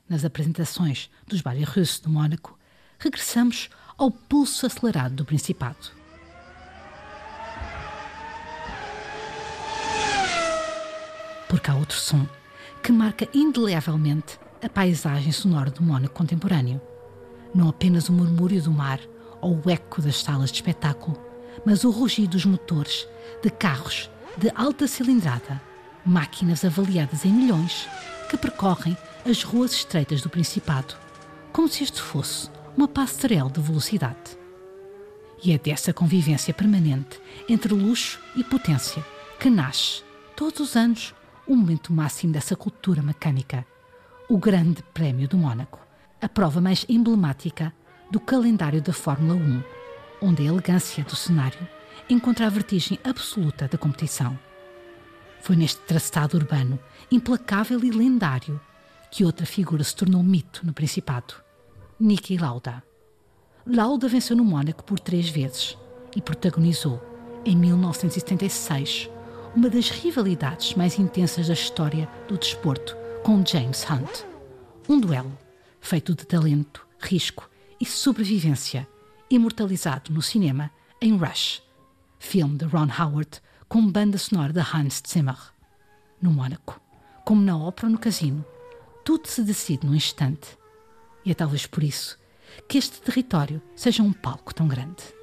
nas apresentações dos Ballets Russes de Mónaco, regressamos ao pulso acelerado do Principado. Porque há outro som que marca indelevelmente a paisagem sonora do Mónaco contemporâneo. Não apenas o murmúrio do mar ou o eco das salas de espetáculo, mas o rugido dos motores de carros de alta cilindrada, máquinas avaliadas em milhões que percorrem as ruas estreitas do Principado, como se este fosse uma passarela de velocidade. E é dessa convivência permanente entre luxo e potência que nasce, todos os anos, o momento máximo dessa cultura mecânica, o Grande Prémio do Mónaco, a prova mais emblemática do calendário da Fórmula 1, onde a elegância do cenário encontra a vertigem absoluta da competição. Foi neste traçado urbano, implacável e lendário, que outra figura se tornou mito no Principado: Niki Lauda. Lauda venceu no Mónaco por 3 vezes e protagonizou, em 1976, uma das rivalidades mais intensas da história do desporto com James Hunt. Um duelo feito de talento, risco e sobrevivência, imortalizado no cinema em Rush, filme de Ron Howard com banda sonora de Hans Zimmer. No Mónaco, como na ópera ou no casino, tudo se decide num instante. E é talvez por isso que este território seja um palco tão grande.